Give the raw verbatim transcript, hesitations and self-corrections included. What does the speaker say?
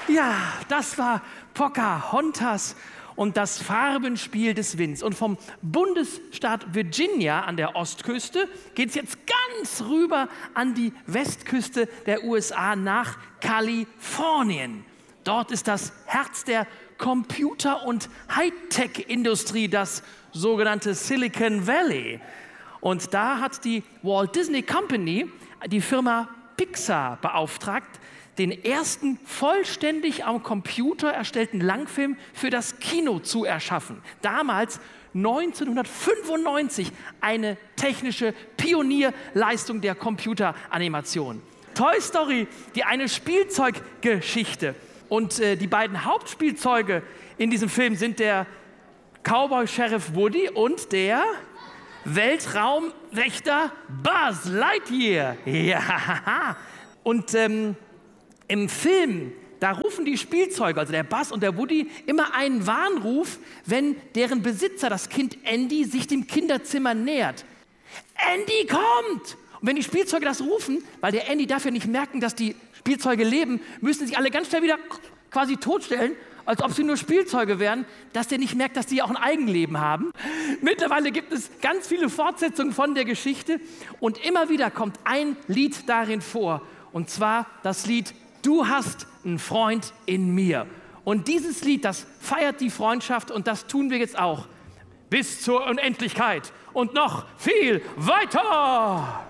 Ja, das war Pocahontas und das Farbenspiel des Winds. Und vom Bundesstaat Virginia an der Ostküste geht es jetzt ganz rüber an die Westküste der U S A nach Kalifornien. Dort ist das Herz der Computer- und Hightech-Industrie, das sogenannte Silicon Valley. Und da hat die Walt Disney Company die Firma Pixar beauftragt, den ersten vollständig am Computer erstellten Langfilm für das Kino zu erschaffen. Damals neunzehnhundertfünfundneunzig eine technische Pionierleistung der Computeranimation. Toy Story, die eine Spielzeuggeschichte. Und äh, die beiden Hauptspielzeuge in diesem Film sind der Cowboy-Sheriff Woody und der Weltraumwächter Buzz Lightyear. Ja, und ähm, im Film, da rufen die Spielzeuge, also der Buzz und der Woody, immer einen Warnruf, wenn deren Besitzer, das Kind Andy, sich dem Kinderzimmer nähert. Andy kommt! Und wenn die Spielzeuge das rufen, weil der Andy darf ja nicht merken, dass die Spielzeuge leben, müssen sich alle ganz schnell wieder quasi totstellen, als ob sie nur Spielzeuge wären, dass der nicht merkt, dass die auch ein Eigenleben haben. Mittlerweile gibt es ganz viele Fortsetzungen von der Geschichte und immer wieder kommt ein Lied darin vor, und zwar das Lied Du hast einen Freund in mir. Und dieses Lied, das feiert die Freundschaft und das tun wir jetzt auch. Bis zur Unendlichkeit und noch viel weiter!